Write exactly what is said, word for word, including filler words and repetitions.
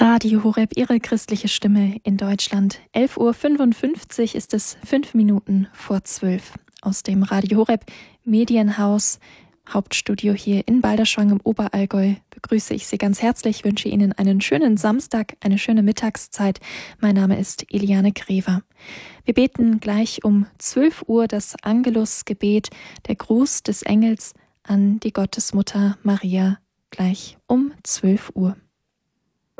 Radio Horeb, Ihre christliche Stimme in Deutschland. elf Uhr fünfundfünfzig ist es, fünf Minuten vor zwölf. Aus dem Radio Horeb Medienhaus, Hauptstudio hier in Balderschwang im Oberallgäu, begrüße ich Sie ganz herzlich, wünsche Ihnen einen schönen Samstag, eine schöne Mittagszeit. Mein Name ist Eliane Grever. Wir beten gleich um zwölf Uhr das Angelusgebet, der Gruß des Engels an die Gottesmutter Maria, gleich um zwölf Uhr.